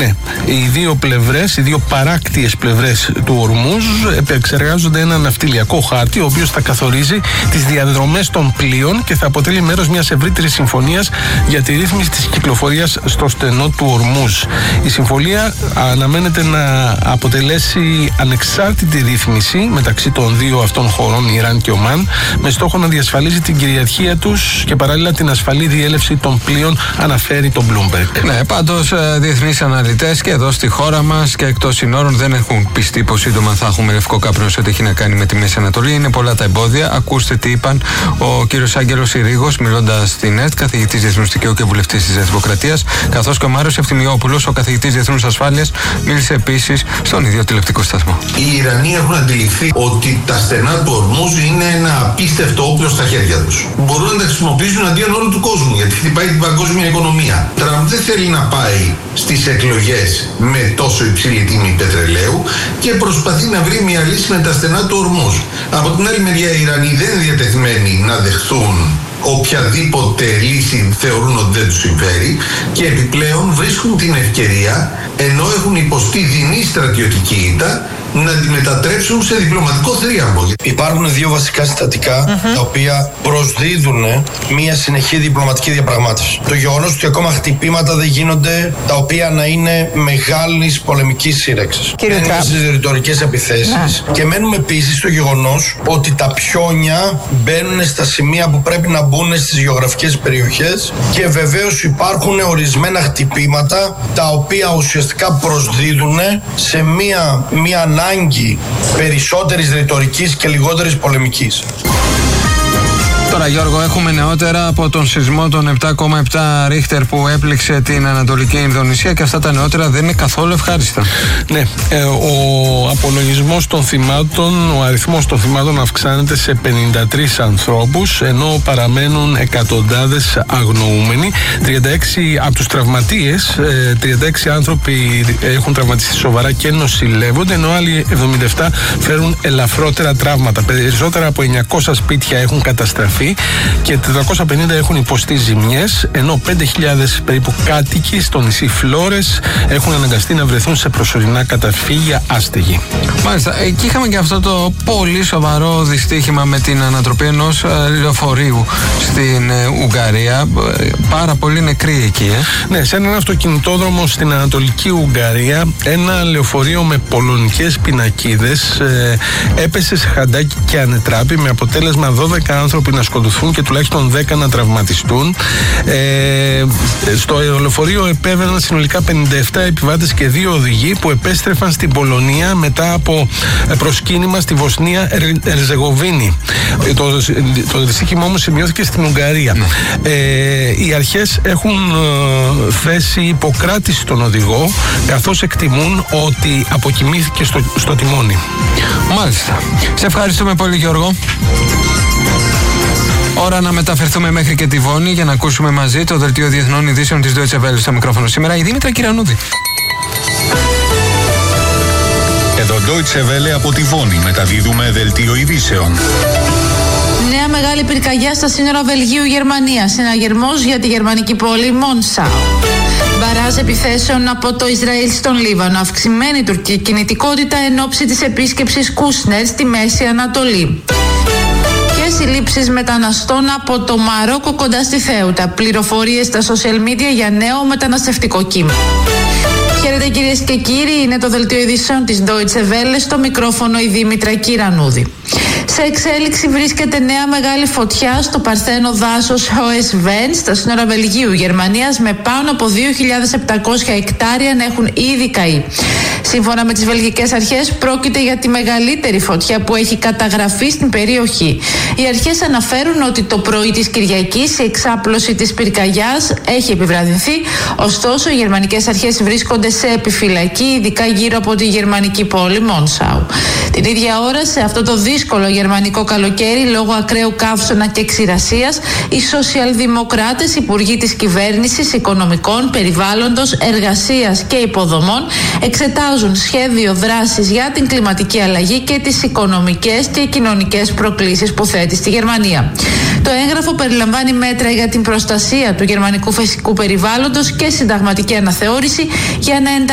Ναι, οι δύο πλευρές, οι δύο παράκτιες πλευρές του Ορμούζ επεξεργάζονται ένα ναυτιλιακό χάρτη, ο οποίος θα καθορίζει τις διαδρομές των πλοίων και θα αποτελεί μέρος μιας ευρύτερης συμφωνίας για τη ρύθμιση της κυκλοφορίας στο στενό του Ορμούζ. Η συμφωνία αναμένεται να αποτελέσει ανεξάρτητη ρύθμιση μεταξύ των δύο αυτών χωρών, Ιράν και Ομάν, με στόχο να διασφαλίζει την κυριαρχία τους και παράλληλα την ασφαλή διέλευση των πλοίων, αναφέρει το Bloomberg. Ναι, πάντως διεθνείς αναλυτές και εδώ στη χώρα μας και εκτός συνόρων δεν έχουν πιστεί πως σύντομα θα έχουμε λευκό καπνό σε ό,τι έχει να κάνει με τη Μέση Ανατολή. Είναι πολλά τα εμπόδια. Ακούστε τι είπαν ο κύριος Άγγελος Ηρίγος, μιλώντας στην ΕΡΤ, καθηγητής Διεθνούς Δικαίου και βουλευτής της Δημοκρατίας, καθώς και ο Μάριος Ευθυμιόπουλος, ο καθηγητής Διεθνούς Ασφάλειας, μίλησε επίσης στον ίδιο τηλεοπτικό σταθμό. Οι Ιρανοί έχουν αντιληφθεί ότι τα στενά του Ορμούζ είναι ένα απίστευτο όπλο στα χέρια τους. Μπορούν να τα χρησιμοποιήσουν αντίον όλου του κόσμου, γιατί χτυπάει την παγκόσμια οικονομία. Τραμπ δεν θέλει να πάει στις εκλογές με τόσο υψηλή τιμή πετρελαίου και προσπαθεί να βρει μια λύση με τα στενά του Ορμούζ. Από την άλλη μεριά, οι Ιρανοί δεν είναι διατεθειμένοι να δεχθούν οποιαδήποτε λύση θεωρούν ότι δεν τους συμφέρει και επιπλέον βρίσκουν την ευκαιρία, ενώ έχουν υποστεί δεινή στρατιωτική ήττα, να τη μετατρέψουν σε διπλωματικό θρίαμβο. Υπάρχουν δύο βασικά συστατικά τα οποία προσδίδουν μια συνεχή διπλωματική διαπραγμάτευση. Το γεγονός ότι ακόμα χτυπήματα δεν γίνονται τα οποία να είναι μεγάλης πολεμικής σύραξης. Μένουμε στις ρητορικές επιθέσεις και μένουμε επίσης στο γεγονός ότι τα πιόνια μπαίνουν στα σημεία που πρέπει να μπουν στις γεωγραφικές περιοχές και βεβαίως υπάρχουν ορισμένα χτυπήματα τα οποία ουσιαστικά προσδίδουν σε μια ανάγκη περισσότερης ρητορικής και λιγότερης πολεμικής. Τώρα, Γιώργο, έχουμε νεότερα από τον σεισμό των 7,7 Ρίχτερ που έπληξε την Ανατολική Ινδονησία και αυτά τα νεότερα δεν είναι καθόλου ευχάριστα. Ναι, ο απολογισμός των θυμάτων, ο αριθμός των θυμάτων αυξάνεται σε 53 ανθρώπους, ενώ παραμένουν εκατοντάδες αγνοούμενοι. 36 από τους τραυματίες, 36 άνθρωποι έχουν τραυματιστεί σοβαρά και νοσηλεύονται, ενώ άλλοι 77 φέρουν ελαφρότερα τραύματα. Περισσότερα από 900 σπίτια έχουν καταστραφεί και 450 έχουν υποστεί ζημιές, ενώ 5.000 περίπου κάτοικοι στο νησί Φλόρες έχουν αναγκαστεί να βρεθούν σε προσωρινά καταφύγια άστεγοι. Μάλιστα, εκεί είχαμε και αυτό το πολύ σοβαρό δυστύχημα με την ανατροπή ενός λεωφορείου στην Ουγγαρία. Πάρα πολύ νεκροί εκεί, Ναι, σε έναν αυτοκινητόδρομο στην Ανατολική Ουγγαρία, ένα λεωφορείο με πολωνικές πινακίδες έπεσε σε χαντάκι και ανετράπη, με αποτέλεσμα 12 άνθρωποι να σκοτωθούν και τουλάχιστον 10 να τραυματιστούν. Στο αερολεωφορείο επέβαιναν συνολικά 57 επιβάτες και 2 οδηγοί που επέστρεφαν στην Πολωνία μετά από προσκύνημα στη Βοσνία Ερζεγοβίνη. Το δυστύχημα όμως σημειώθηκε στην Ουγγαρία. Οι αρχές έχουν θέσει υποκράτηση στον οδηγό, καθώς εκτιμούν ότι αποκοιμήθηκε στο τιμόνι. Μάλιστα. Σε ευχαριστούμε πολύ, Γιώργο. Ώρα να μεταφερθούμε μέχρι και τη Βόνη για να ακούσουμε μαζί το δελτίο Διεθνών Ειδήσεων της Deutsche Welle. Στο μικρόφωνο σήμερα η Δήμητρα Κυρανούδη. Εδώ Deutsche Welle από τη Βόνη μεταδίδουμε δελτίο ειδήσεων. Νέα μεγάλη πυρκαγιά στα σύνορα Βελγίου-Γερμανία. Συναγερμός για τη γερμανική πόλη Μονσάου. Μπαράζ επιθέσεων από το Ισραήλ στον Λίβανο. Αυξημένη τουρκική κινητικότητα εν ώψη της επίσκεψης Κούσνερ στη Μέση Ανατολή. Συλλήψεις μεταναστών από το Μαρόκο κοντά στη Θέουτα. Πληροφορίες στα social media για νέο μεταναστευτικό κύμα. Χαίρετε κυρίες και κύριοι, είναι το δελτίο ειδήσεων της Deutsche Welle, στο μικρόφωνο η Δήμητρα Κυρανούδη. Σε εξέλιξη βρίσκεται νέα μεγάλη φωτιά στο παρθένο δάσος Hoesven στα σύνορα Βελγίου-Γερμανίας, με πάνω από 2.700 εκτάρια να έχουν ήδη καεί. Σύμφωνα με τις βελγικές αρχές, πρόκειται για τη μεγαλύτερη φωτιά που έχει καταγραφεί στην περιοχή. Οι αρχές αναφέρουν ότι το πρωί της Κυριακής η εξάπλωση της πυρκαγιάς έχει επιβραδυνθεί, ωστόσο οι γερμανικές αρχές βρίσκονται σε επιφυλακή, ειδικά γύρω από τη γερμανική πόλη Μονσάου. Την ίδια ώρα, σε αυτό το δύσκολο γερμανικό καλοκαίρι, λόγω ακραίου καύσωνα και ξηρασίας, οι σοσιαλδημοκράτες υπουργοί της κυβέρνησης οικονομικών, περιβάλλοντος, εργασίας και υποδομών εξετάζουν σχέδιο δράσης για την κλιματική αλλαγή και τις οικονομικές και κοινωνικές προκλήσεις που θέτει στη Γερμανία. Το έγγραφο περιλαμβάνει μέτρα για την προστασία του γερμανικού φυσικού περιβάλλοντος και συνταγματική αναθεώρηση για να